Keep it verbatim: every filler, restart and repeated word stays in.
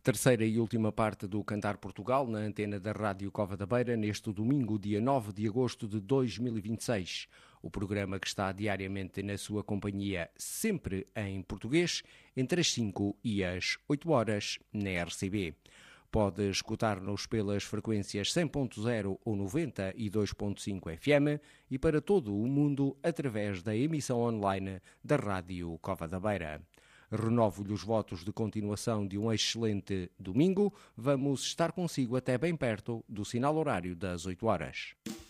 Terceira e última parte do Cantar Portugal na antena da Rádio Cova da Beira neste domingo, dia nove de agosto de dois mil e vinte e seis. O programa que está diariamente na sua companhia, sempre em português, entre as cinco e as oito horas na R C B. Pode escutar-nos pelas frequências cem ponto zero ou noventa e dois ponto cinco F M e para todo o mundo através da emissão online da Rádio Cova da Beira. Renovo-lhe os votos de continuação de um excelente domingo. Vamos estar consigo até bem perto do sinal horário das oito horas.